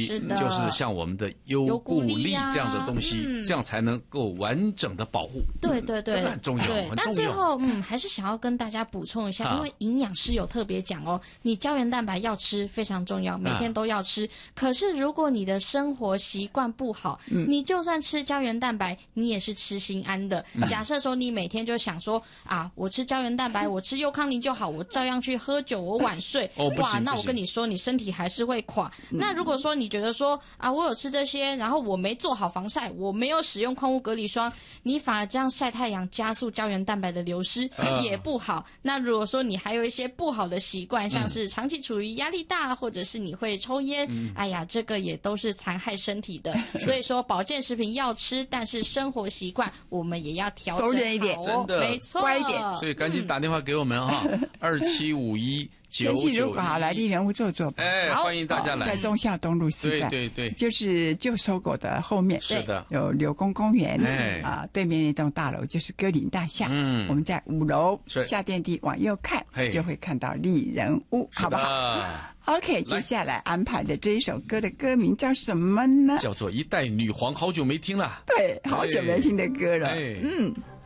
是的， 就是像我们的优固力这样的东西，这样才能够完整的保护。 对对对， 这个很重要，很重要。 但最后还是想要跟大家补充一下，因为营养师有特别讲哦，你胶原蛋白要吃非常重要，每天都要吃。可是如果你的生活习惯不好，你就算吃胶原蛋白，你也是吃心安的。假设说你每天就想说啊，我吃胶原蛋白，我吃优康宁就好，我照样去喝酒，我晚睡，哇，那我跟你说，你身体还是会垮。那如果说你觉得说啊，我有吃这些，然后我没做好防晒，我没有使用矿物隔离霜，你反而这样晒太阳，加速胶原蛋白的流失，也不好。那如果说你还有一些不好的习惯，像是长期处于压力大，或者是你会抽烟，哎呀，这个也都是残害身体的。所以说，保健食品要吃，但是生活习惯我们也要调整好， 收敛一点， 真的， 没错， 乖一点。 所以赶紧打电话给我们哈，2751。 天气如果好，来丽人屋坐坐吧。 欢迎大家来， 在忠孝东路4段， 对， 就是旧搜狗的后面， 是的， 有柳工公园，对面那栋大楼就是歌林大厦，我们在5楼下电梯往右看，就会看到丽人屋，好不好？OK， 接下来安排的这一首歌的歌名叫什么呢？ 叫做《一代女皇》，好久没听了， 对，好久没听的歌了，